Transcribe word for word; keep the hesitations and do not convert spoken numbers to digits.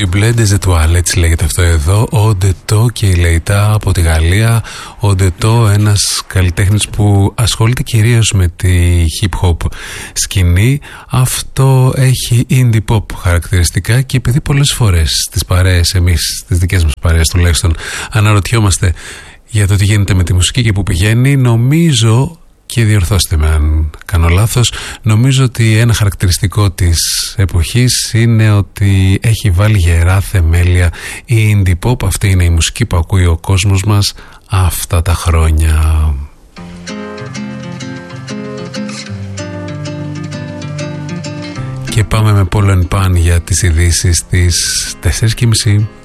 Bible des Etoiles, έτσι λέγεται αυτό εδώ. Ο Ντετό και η Λεϊτά από τη Γαλλία. Ο Ντετό, ένας καλλιτέχνης που ασχολείται κυρίως με τη hip hop σκηνή. Αυτό έχει indie pop χαρακτηριστικά και επειδή πολλές φορές στις παρέες, εμείς στις δικές μας παρέες τουλάχιστον, αναρωτιόμαστε για το τι γίνεται με τη μουσική και που πηγαίνει, νομίζω, και διορθώστε με αν κάνω λάθος, νομίζω ότι ένα χαρακτηριστικό της εποχής είναι ότι έχει βάλει γερά θεμέλια η indie pop. Αυτή είναι η μουσική που ακούει ο κόσμος μας αυτά τα χρόνια. Και πάμε με Polo and Pan για τις ειδήσεις της τέσσερις και μισή.